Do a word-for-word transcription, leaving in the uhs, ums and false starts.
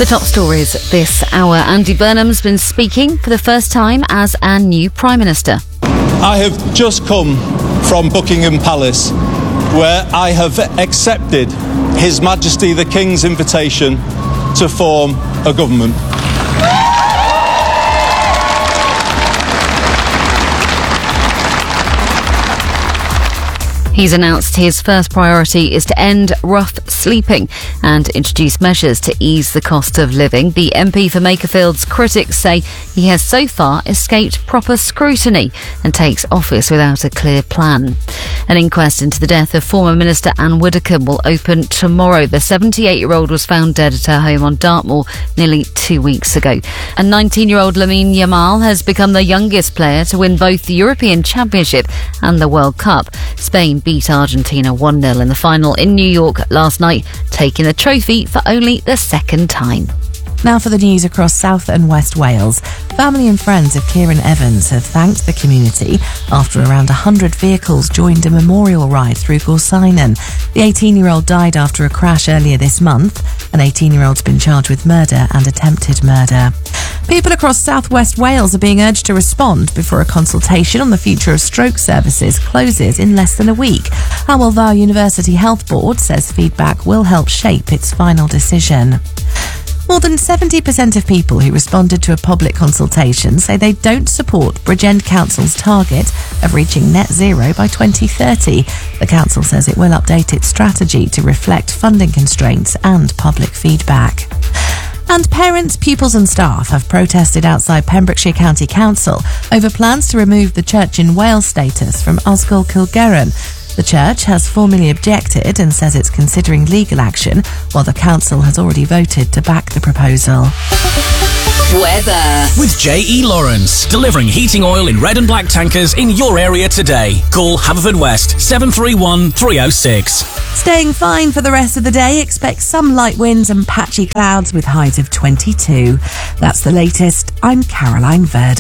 The top stories this hour. Andy Burnham's been speaking for the first time as our new Prime Minister. I have just come from Buckingham Palace, where I have accepted His Majesty the King's invitation to form a government. He's announced his first priority is to end rough sleeping and introduce measures to ease the cost of living. The M P for Makerfield's critics say he has so far escaped proper scrutiny and takes office without a clear plan. An inquest into the death of former Minister Anne Widdecombe will open tomorrow. The seventy-eight-year-old was found dead at her home on Dartmoor nearly two weeks ago. And nineteen-year-old Lamine Yamal has become the youngest player to win both the European Championship and the World Cup. Spain beat Argentina one nil in the final in New York last night, taking the trophy for only the second time. Now for the news across South and West Wales. Family and friends of Kieran Evans have thanked the community after around one hundred vehicles joined a memorial ride through Gorsinan. The eighteen-year-old died after a crash earlier this month. An eighteen-year-old's been charged with murder and attempted murder. People across South West Wales are being urged to respond before a consultation on the future of stroke services closes in less than a week. Hywel Dda University Health Board says feedback will help shape its final decision. More than seventy percent of people who responded to a public consultation say they don't support Bridgend Council's target of reaching net zero by twenty thirty. The council says it will update its strategy to reflect funding constraints and public feedback. And parents, pupils and staff have protested outside Pembrokeshire County Council over plans to remove the Church in Wales status from Ysgol Cilgerran. The church has formally objected and says it's considering legal action, while the council has already voted to back the proposal. Weather. With J E Lawrence, delivering heating oil in red and black tankers in your area today. Call Haverfordwest seven three one, three oh six. Staying fine for the rest of the day. Expect some light winds and patchy clouds with highs of twenty-two. That's the latest. I'm Caroline Verdon.